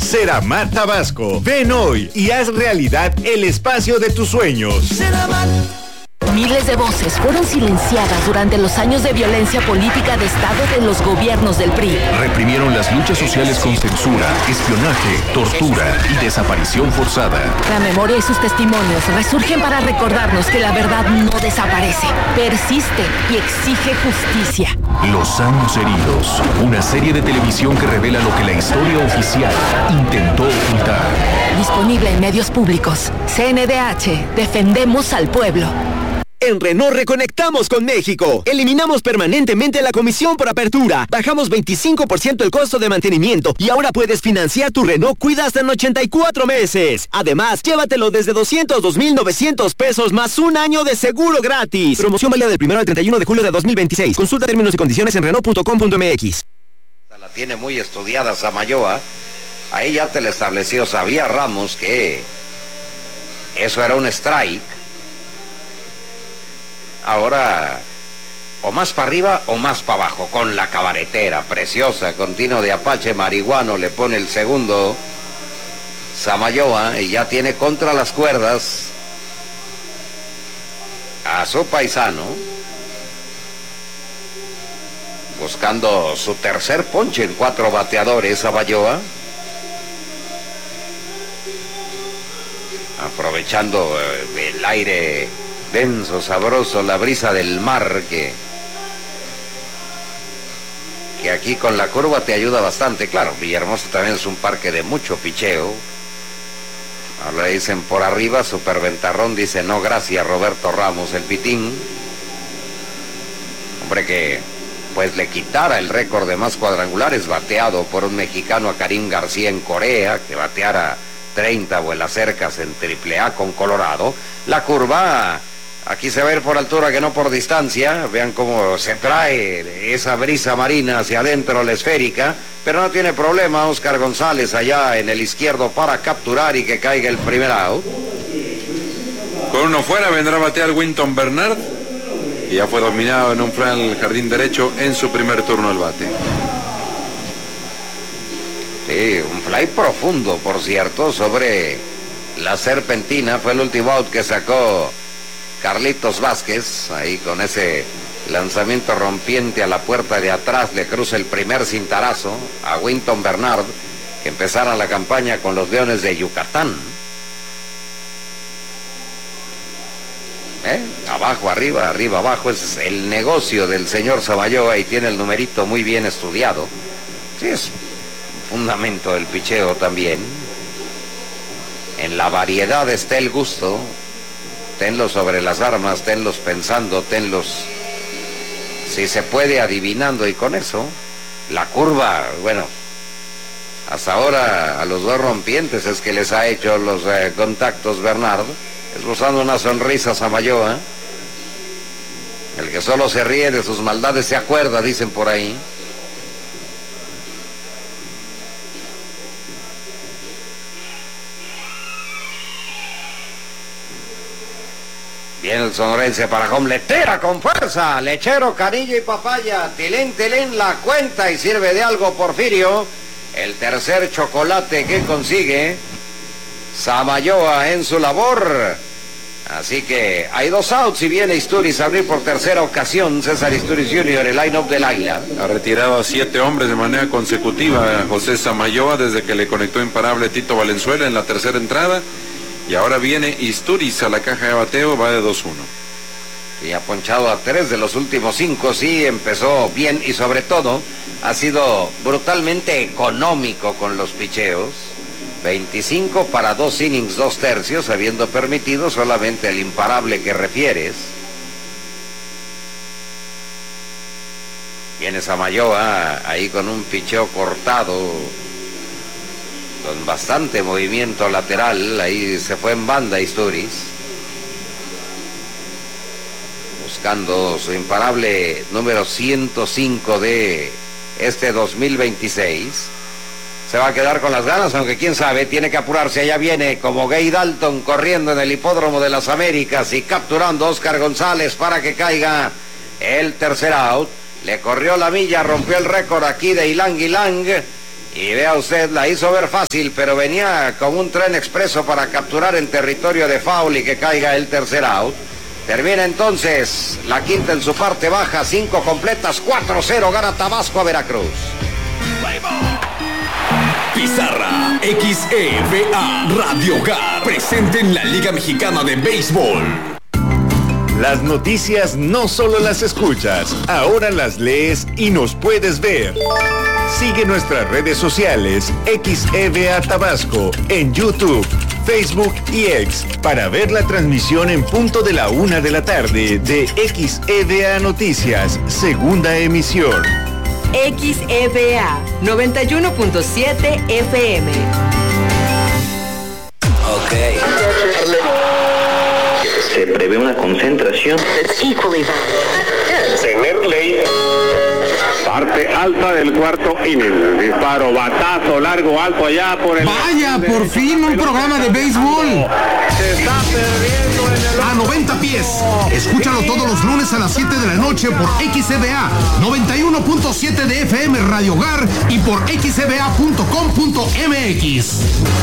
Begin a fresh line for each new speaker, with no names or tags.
Ceramat Tabasco. Ven hoy y haz realidad el espacio de tus sueños.
Ceramat.
Miles de voces fueron silenciadas durante los años de violencia política de Estado de los gobiernos del PRI.
Reprimieron las luchas sociales con censura, espionaje, tortura y desaparición forzada.
La memoria y sus testimonios resurgen para recordarnos que la verdad no desaparece, persiste y exige justicia.
Los años heridos, una serie de televisión que revela lo que la historia oficial intentó ocultar.
Disponible en medios públicos. CNDH, defendemos al pueblo.
En Renault reconectamos con México. Eliminamos permanentemente la comisión por apertura. Bajamos 25% el costo de mantenimiento y ahora puedes financiar tu Renault Cuida hasta en 84 meses. Además, llévatelo desde 202,900 pesos más un año de seguro gratis. Promoción válida del 1 al 31 de julio de 2026. Consulta términos y condiciones en Renault.com.mx.
La tiene muy estudiada Samayoa. Ahí ya te le estableció, sabía Ramos que eso era un strike. Ahora, o más para arriba o más para abajo, con la cabaretera preciosa, con tino de Apache marihuano, le pone el segundo Samayoa y ya tiene contra las cuerdas a su paisano, buscando su tercer ponche en 4 bateadores, Samayoa, aprovechando el aire denso, sabroso, la brisa del mar que aquí con la curva te ayuda bastante. Claro, Villahermosa también es un parque de mucho picheo. Ahora le dicen por arriba, superventarrón, dice no gracias Roberto Ramos, el pitín. Hombre que pues le quitara el récord de más cuadrangulares bateado por un mexicano a Karim García en Corea, que bateara 30 vuelas cercas en AAA con Colorado. La curva aquí se va a ir por altura que no por distancia. Vean cómo se trae esa brisa marina hacia adentro, la esférica, pero no tiene problema Oscar González allá en el izquierdo para capturar y que caiga el primer out.
Con uno fuera vendrá a batear Winton Bernard y ya fue dominado en un fly al jardín derecho en su primer turno al bate.
Sí, un fly profundo, por cierto, sobre la serpentina. Fue el último out que sacó Carlitos Vázquez, ahí con ese lanzamiento rompiente a la puerta de atrás, le cruza el primer cintarazo a Winton Bernard, que empezara la campaña con los Leones de Yucatán. Abajo, arriba, arriba, abajo, ese es el negocio del señor Samayoa y tiene el numerito muy bien estudiado. Sí, es un fundamento del picheo también. En la variedad está el gusto. Tenlos sobre las armas, tenlos pensando, tenlos, si se puede, adivinando, y con eso, la curva, bueno, hasta ahora a los dos rompientes es que les ha hecho los contactos Bernard, esbozando una sonrisa Samayoa. El que solo se ríe de sus maldades se acuerda, dicen por ahí. Viene el sonorense para home, letera con fuerza, lechero, canillo y papaya, tilín, tilín, la cuenta y sirve de algo Porfirio, el tercer chocolate que consigue Samayoa en su labor. Así que hay 2 outs y viene Isturiz a abrir por tercera ocasión. César Isturiz Jr., el line-up del Águila.
Ha retirado a 7 hombres de manera consecutiva a José Samayoa desde que le conectó imparable Tito Valenzuela en la tercera entrada. Y ahora viene Isturiz a la caja de bateo, va de 2-1.
Y ha ponchado a 3 de los últimos 5, sí, empezó bien y sobre todo ha sido brutalmente económico con los picheos. 25 para 2 innings, 2 tercios, habiendo permitido solamente el imparable que refieres. Viene Samayoa ahí con un picheo cortado, con bastante movimiento lateral, ahí se fue en banda Isturiz, buscando su imparable número 105 de este 2026. Se va a quedar con las ganas, aunque quién sabe, tiene que apurarse. Allá viene como Gay Dalton corriendo en el hipódromo de las Américas y capturando a Oscar González para que caiga el tercer out. Le corrió la milla, rompió el récord aquí de Ilang Ilang. Y vea usted, la hizo ver fácil, pero venía con un tren expreso para capturar en territorio de foul y que caiga el tercer out. Termina entonces la quinta en su parte baja, 5 completas, 4-0, gana Tabasco a Veracruz.
Pizarra, XEVA, Radio Hogar, presente en la Liga Mexicana de Béisbol.
Las noticias no solo las escuchas, ahora las lees y nos puedes ver. Sigue nuestras redes sociales XEVA Tabasco en YouTube, Facebook y X para ver la transmisión en punto de la 1 de la tarde de XEVA Noticias, segunda emisión.
XEVA 91.7 FM.
Ok. Se prevé una concentración.
Tener ley. Parte alta del cuarto inning. Disparo, batazo, largo, alto allá por el...
¡Vaya, por fin un programa de béisbol!
Se está perdiendo en el...
A 90 pies. Escúchalo todos los lunes a las 7 de la noche por XEVA 91.7 de FM Radio Hogar y por xeva.com.mx.